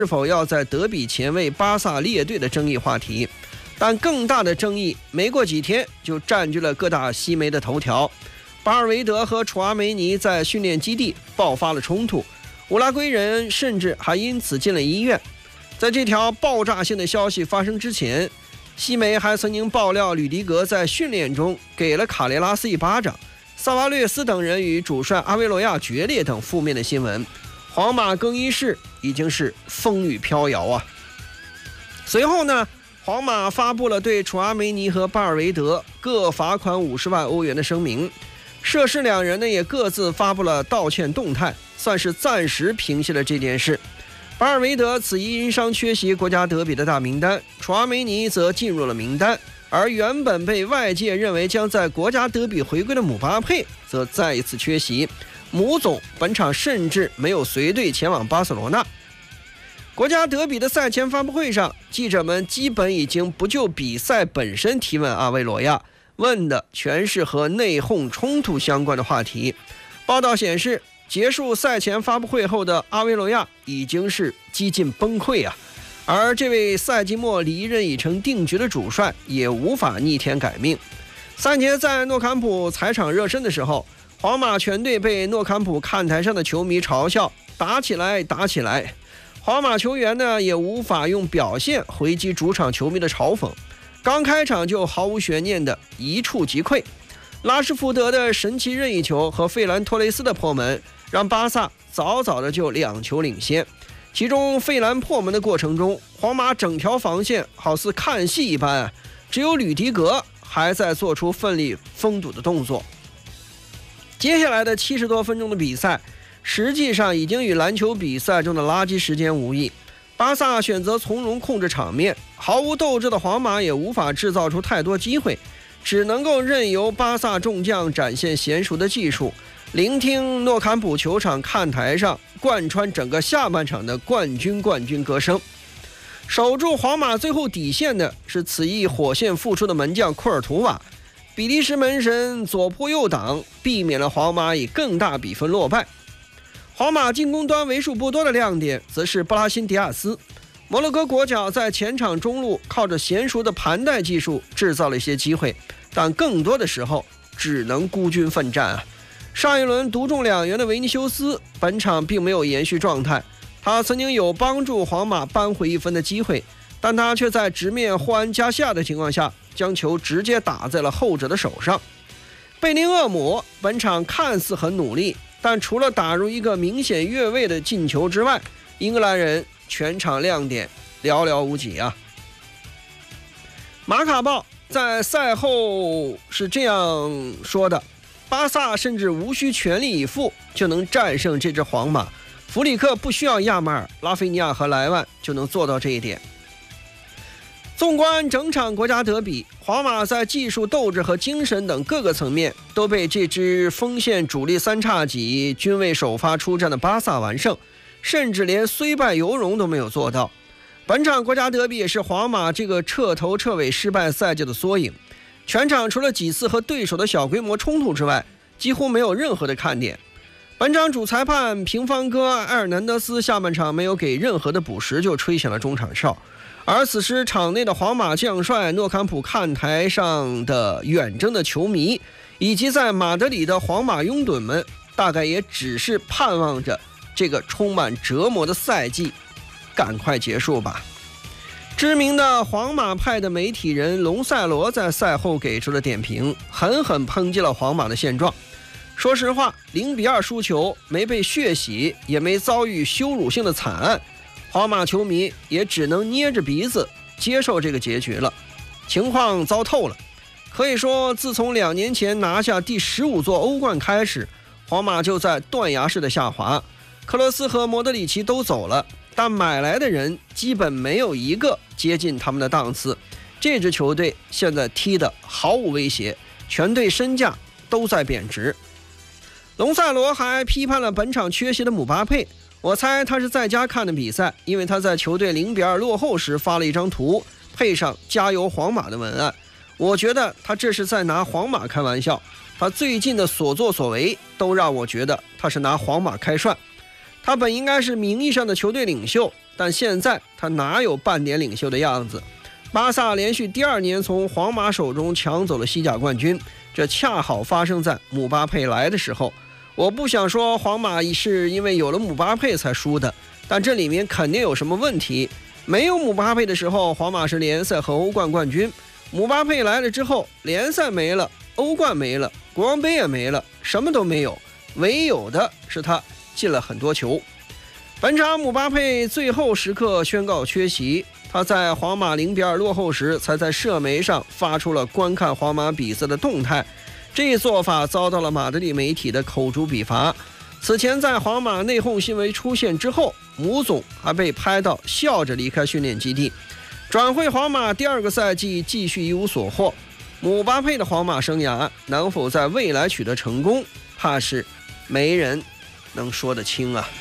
是否要在德比前为巴萨列队的争议话题。但更大的争议没过几天就占据了各大西媒的头条。巴尔韦德和楚阿梅尼在训练基地爆发了冲突，乌拉圭人甚至还因此进了医院。在这条爆炸性的消息发生之前，西媒还曾经爆料吕迪格在训练中给了卡雷拉斯一巴掌，萨瓦略斯等人与主帅阿维罗亚决裂等负面的新闻。皇马更衣室已经是风雨飘摇啊。随后呢，皇马发布了对楚阿梅尼和巴尔韦德各罚款50万欧元的声明，涉事两人呢也各自发布了道歉动态，算是暂时平息了这件事。巴尔韦德此役因伤缺席国家德比的大名单，楚阿梅尼则进入了名单，而原本被外界认为将在国家德比回归的姆巴佩则再一次缺席，姆总本场甚至没有随队前往巴塞罗那。国家德比的赛前发布会上，记者们基本已经不就比赛本身提问阿维罗亚，问的全是和内讧冲突相关的话题。报道显示，结束赛前发布会后的阿维罗亚已经是几近崩溃啊，而这位赛季末离任已成定局的主帅也无法逆天改命。3节在诺坎普踩场热身的时候，皇马全队被诺坎普看台上的球迷嘲笑打起来打起来，皇马球员呢也无法用表现回击主场球迷的嘲讽，刚开场就毫无悬念的一触即溃。拉什福德的神奇任意球和费兰托雷斯的破门让巴萨早早的就2球领先，其中费兰破门的过程中，皇马整条防线好似看戏一般，只有吕迪格还在做出奋力封堵的动作。接下来的70多分钟的比赛实际上已经与篮球比赛中的垃圾时间无异，巴萨选择从容控制场面，毫无斗志的皇马也无法制造出太多机会，只能够任由巴萨众将展现娴熟的技术，聆听诺坎普球场看台上贯穿整个下半场的冠军歌声。守住皇马最后底线的是此役火线复出的门将库尔图瓦，比利时门神左扑右挡，避免了皇马以更大比分落败。皇马进攻端为数不多的亮点则是布拉辛迪亚斯，摩洛哥国脚在前场中路靠着娴熟的盘带技术制造了一些机会，但更多的时候只能孤军奋战啊。上一轮独中2元的维尼修斯本场并没有延续状态，他曾经有帮助皇马扳回1分的机会，但他却在直面霍安加西亚的情况下将球直接打在了后者的手上。贝林厄姆本场看似很努力，但除了打入一个明显越位的进球之外，英格兰人全场亮点寥寥无几啊。马卡报在赛后是这样说的：巴萨甚至无需全力以赴就能战胜这支皇马，弗里克不需要亚马尔、拉菲尼亚和莱万就能做到这一点。纵观整场国家德比，皇马在技术、斗志和精神等各个层面都被这支锋线主力3叉戟均未首发出战的巴萨完胜，甚至连虽败犹荣都没有做到。本场国家德比也是皇马这个彻头彻尾失败赛季的缩影，全场除了几次和对手的小规模冲突之外，几乎没有任何的看点。本场主裁判平方哥埃尔南德斯下半场没有给任何的补时就吹响了中场哨，而此时场内的皇马将帅、诺坎普看台上的远征的球迷以及在马德里的皇马拥趸们，大概也只是盼望着这个充满折磨的赛季赶快结束吧。知名的皇马派的媒体人隆塞罗在赛后给出了点评，狠狠抨击了皇马的现状。说实话，0-2输球，没被血洗，也没遭遇羞辱性的惨案，皇马球迷也只能捏着鼻子接受这个结局了。情况糟透了，可以说自从2年前拿下第15座欧冠开始，皇马就在断崖式的下滑。克罗斯和莫德里奇都走了，但买来的人基本没有一个接近他们的档次。这支球队现在踢得毫无威胁，全队身价都在贬值。隆塞罗还批判了本场缺席的姆巴佩，我猜他是在家看的比赛，因为他在球队0-2落后时发了一张图，配上加油皇马的文案。我觉得他这是在拿皇马开玩笑，他最近的所作所为都让我觉得他是拿皇马开涮。他本应该是名义上的球队领袖， 但现在他哪有半点领袖的样子？巴萨连续第2年从皇马手中抢走了西甲冠军，这恰好发生在姆巴佩来的时候。我不想说皇马是因为有了姆巴佩才输的，但这里面肯定有什么问题。没有姆巴佩的时候，皇马是联赛和欧冠冠军。姆巴佩来了之后，联赛没了，欧冠没了，国王杯也没了，什么都没有，唯有的是他进了很多球。本场姆巴佩最后时刻宣告缺席，他在皇马0-2落后时才在社媒上发出了观看皇马比赛的动态，这一做法遭到了马德里媒体的口诛笔伐。此前在皇马内讧新闻出现之后，姆总还被拍到笑着离开训练基地。转会皇马第2个赛季继续一无所获，姆巴佩的皇马生涯能否在未来取得成功，怕是没人能说得清啊。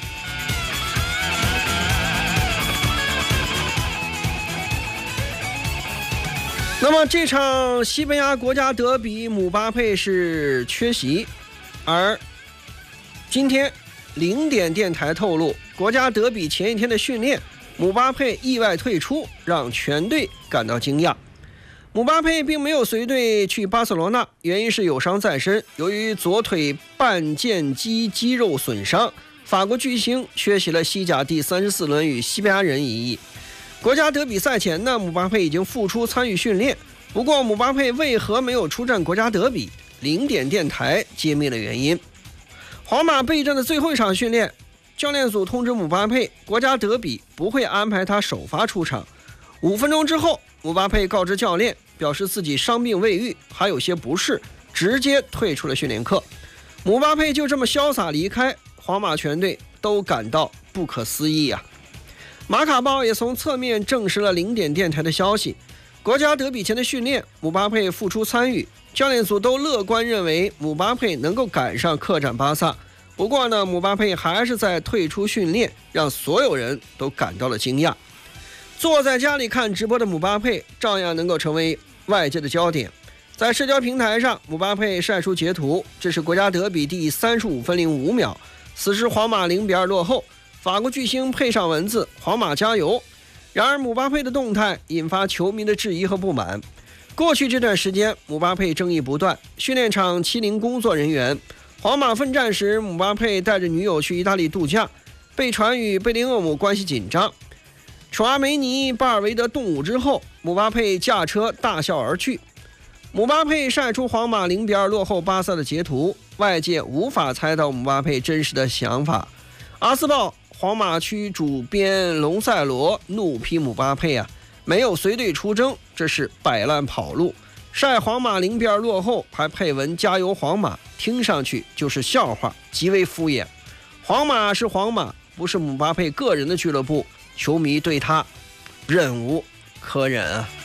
那么这场西班牙国家德比，姆巴佩是缺席，而今天0点电台透露，国家德比前一天的训练，姆巴佩意外退出，让全队感到惊讶。姆巴佩并没有随队去巴塞罗那，原因是有伤在身，由于左腿半腱肌肌肉损伤，法国巨星缺席了西甲第34轮与西班牙人一役。国家德比赛前呢，姆巴佩已经复出参与训练。不过姆巴佩为何没有出战国家德比？0点电台揭秘了原因。皇马备战的最后一场训练，教练组通知姆巴佩，国家德比不会安排他首发出场。5分钟之后，姆巴佩告知教练，表示自己伤病未愈，还有些不适，直接退出了训练课。姆巴佩就这么潇洒离开，皇马全队都感到不可思议啊。马卡报也从侧面证实了0点电台的消息，国家德比前的训练，姆巴佩复出参与，教练组都乐观认为姆巴佩能够赶上客战巴萨。不过呢，姆巴佩还是在退出训练，让所有人都感到了惊讶。坐在家里看直播的姆巴佩照样能够成为外界的焦点。在社交平台上，姆巴佩晒出截图，这是国家德比第35分05秒，此时皇马0-2落后，法国巨星配上文字皇马加油。然而姆巴佩的动态引发球迷的质疑和不满。过去这段时间姆巴佩争议不断，训练场欺凌工作人员，皇马奋战时姆巴佩带着女友去意大利度假，被传与贝林厄姆关系紧张。楚阿梅尼巴尔维德动武之后，姆巴佩驾车大笑而去。姆巴佩晒出皇马0-2落后巴萨的截图，外界无法猜到姆巴佩真实的想法。阿斯报皇马区主编隆塞罗怒批姆巴佩啊，没有随队出征，这是摆烂跑路。晒皇马0-2落后，还配文加油皇马，听上去就是笑话，极为敷衍。皇马是皇马，不是姆巴佩个人的俱乐部，球迷对他忍无可忍啊。